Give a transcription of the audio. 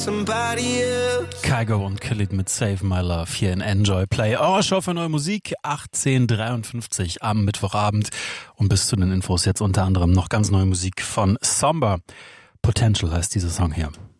Kygo und Khalid mit Save My Love hier in Enjoy Play. Eure Show für neue Musik, 18:53 am Mittwochabend. Und bis zu den Infos jetzt unter anderem noch ganz neue Musik von Somber. Potential heißt dieser Song hier.